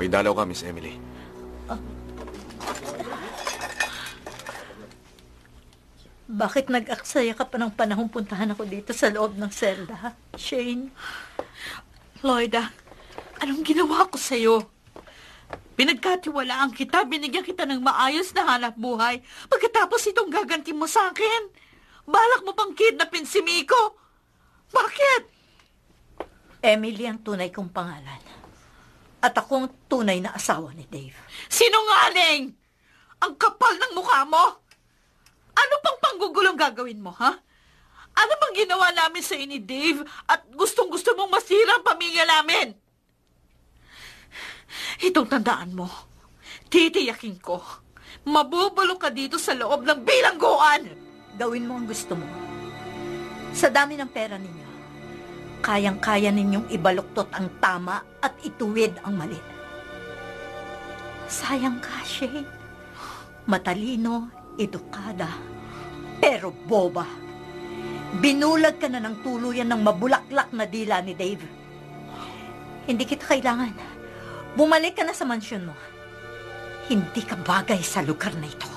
May dalaw ka, Miss Emily. Bakit nag-aksaya ka pa ng panahong puntahan ako dito sa loob ng selda, Shane? Lloyda, anong ginawa ko sa'yo? Pinagkatiwalaan kita, binigyan kita ng maayos na hanap buhay. Pagkatapos itong gaganti mo sa akin, balak mo pang kidnapin si Miko. Bakit? Emily ang tunay kong pangalan. At ako ang tunay na asawa ni Dave. Sinungaling! Ang kapal ng mukha mo! Ano pang panggugulong gagawin mo, ha? Ano bang ginawa namin sa ni Dave at gustong-gusto mong masira ang pamilya namin? Itong tandaan mo, titiyakin ko, mabubulok ka dito sa loob ng bilangguan. Gawin mo ang gusto mo. Sa dami ng pera ninyo, kayang-kaya ninyong ibaluktot ang tama at ituwid ang mali. Sayang ka, Shane. Matalino, edukada, pero boba. Binulag ka na ng tuluyan ng mabulaklak na dila ni Dave. Hindi kita kailangan. Bumalik ka na sa mansyon mo. Hindi ka bagay sa lugar na ito.